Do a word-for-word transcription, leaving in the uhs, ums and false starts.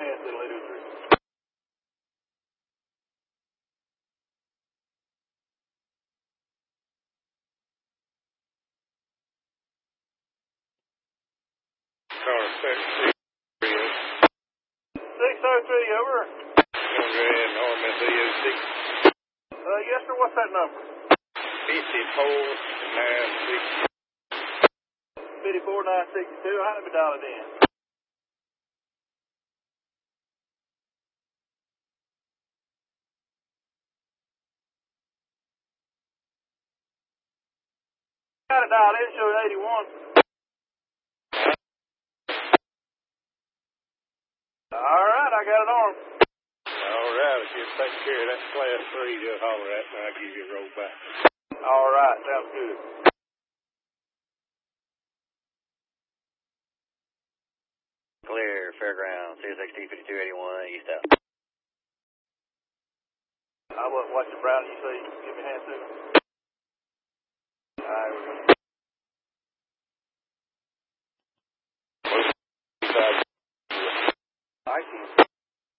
hand to the lady with three. Car six six oh three, over. Andre Norman D O six. Uh, yes, sir, what's that number? fifty-four nine six. fifty-four nine sixty-two, how did we dial it in? Got it dialed in, showing eighty-one. All right, I got it on. All right, if you take care of that class three, just holler at me, I'll give you a roll back. All right, sounds good. Clear, Fairground, two sixty, fifty-two eighty-one, east out. I wasn't watching Brown, you say you give me a hand too? All right, we're good. Besides, I see.